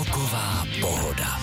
Roková pohoda.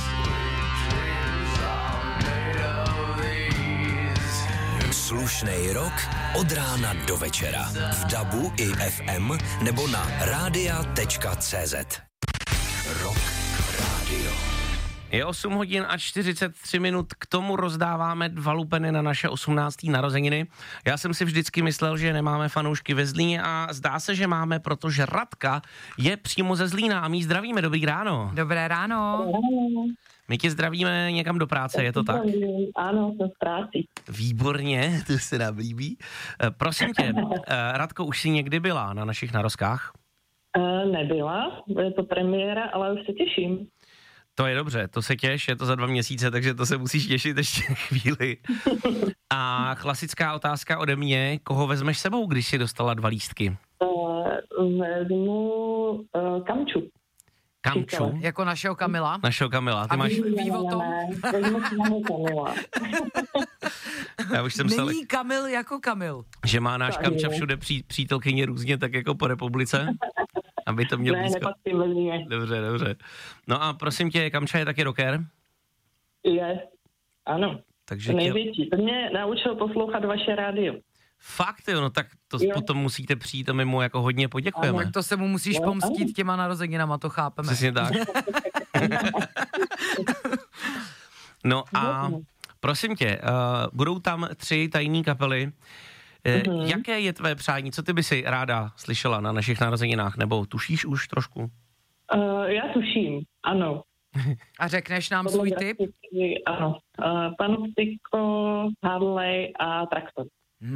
Slušnej rok od rána do večera. V DABu i FM nebo na radia.cz. Rock Radio. Je 8 hodin a 43 minut, k tomu rozdáváme 2 lupeny na naše 18. narozeniny. Já jsem si vždycky myslel, že nemáme fanoušky ve Zlíně a zdá se, že máme, protože Radka je přímo ze Zlína a my ji zdravíme. Dobrý ráno. Dobré ráno. My tě zdravíme někam do práce, je to tak? Ano, jsem v práci. Výborně, to se nám líbí. Prosím tě, Radko, už jsi někdy byla na našich narozkách? Nebyla, je to premiéra, ale už se těším. To je dobře, to se těš, je to za 2 měsíce, takže to se musíš těšit ještě chvíli. A klasická otázka ode mě, koho vezmeš sebou, když jsi dostala 2 lístky? Vezmu Kamču. Kamču? Jako našeho Kamila. Našeho Kamila. Ty a máš... ví o tom? Vezmu svého Kamila. Já už jsem Není Kamil jako Kamil. že má náš Kamča všude přítelkyně různě, tak jako po republice, aby to měl blízko. Ne, nepatří mezi ně. Dobře. No a prosím tě, Kamča je taky rocker? Je, ano. Takže největší. To mě naučil poslouchat vaše rádio. Fakt jo, no tak to potom musíte přijít a my mu jako hodně poděkujeme. Tak to se mu musíš pomstít těma narozeninama, to chápeme. Přesně tak. No a prosím tě, budou tam 3 tajné kapely. Jaké je tvé přání? Co ty by si ráda slyšela na našich narozeninách? Nebo tušíš už trošku? Já tuším, ano. A řekneš nám svůj tip? Ano. Panoptiko, Harley a Traktor.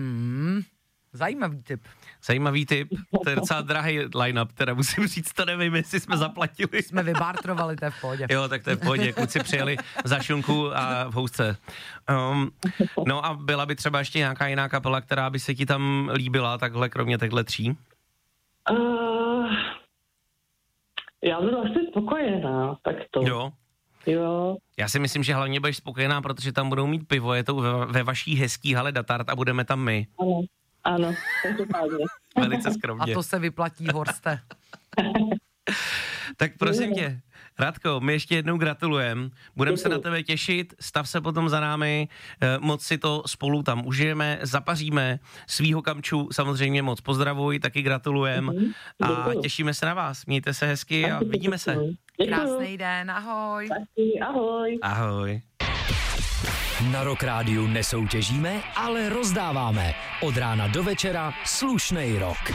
Zajímavý tip. To je docela drahý line-up, teda musím říct, to nevím, jestli jsme zaplatili. Jsme vybartrovali, to je v pohodě. Jo, tak to je v pohodě, kluci přijeli za šunku a v housce. No a byla by třeba ještě nějaká jiná kapela, která by se ti tam líbila, takhle, kromě těchto 3? Já budu asi spokojená, tak to. Jo. Já si myslím, že hlavně budeš spokojená, protože tam budou mít pivo, je to ve vaší hezký hale Datart a budeme tam my. Ano, každopádně. Velice skromně. A to se vyplatí, Horste. Tak prosím tě, Radko, my ještě jednou gratulujeme, budeme se na tebe těšit, stav se potom za námi, moc si to spolu tam užijeme, zapaříme, svýho Kamču samozřejmě moc pozdravuj, taky gratulujeme a těšíme se na vás, mějte se hezky a vidíme se. Krásný den, ahoj. Ahoj. Ahoj. Na Rock Rádiu nesoutěžíme, ale rozdáváme. Od rána do večera slušnej rok.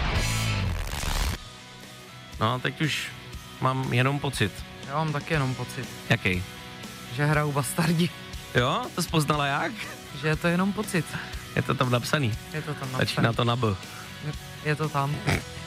No, teď už mám jenom pocit. Já mám taky jenom pocit. Jaký? Že hrajou bastardi. Jo? To jsi poznala jak? Že je to jenom pocit. Je to tam napsaný. Je to tam napsaný. Začíná to na B. Je to tam.